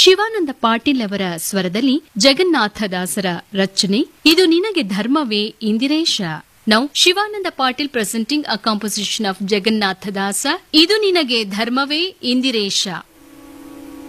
ಶಿವಾನಂದ ಪಾಟೀಲ್ ಅವರ ಸ್ವರದಲ್ಲಿ ಜಗನ್ನಾಥದಾಸರ ರಚನೆ ಇದು ನಿನಗೆ ಧರ್ಮವೇ Indiresha. Now, Shivananda Patil presenting a composition of Jagannatha Dasa, Idu Ninage Dharmave Indiresha.